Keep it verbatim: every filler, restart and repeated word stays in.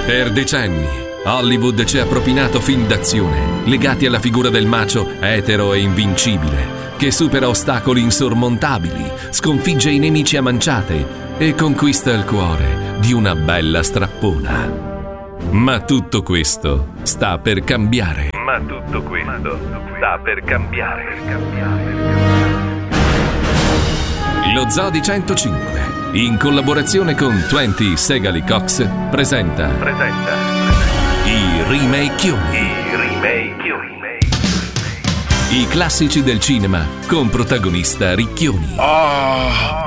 Per decenni Hollywood ci ha propinato film d'azione legati alla figura del macho etero e invincibile che supera ostacoli insormontabili, sconfigge i nemici a manciate e conquista il cuore di una bella strappona. Ma tutto questo sta per cambiare. Ma tutto questo sta per cambiare. Lo Zoo di centocinque, in collaborazione con venti Segali Cox, presenta Presenta I Remakeoni. I Remakeoni. I classici del cinema con protagonista Ricchioni. Ah,